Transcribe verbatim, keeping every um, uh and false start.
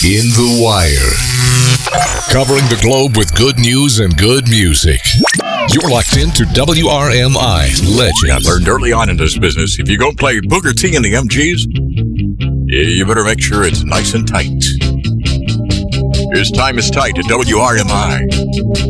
In the Wire. Covering the globe with good news and good music. You're locked into W R M I Legends. I learned early on in this business, if you go play Booker T in the M Gs, you better make sure it's nice and tight. His time is tight at W R M I.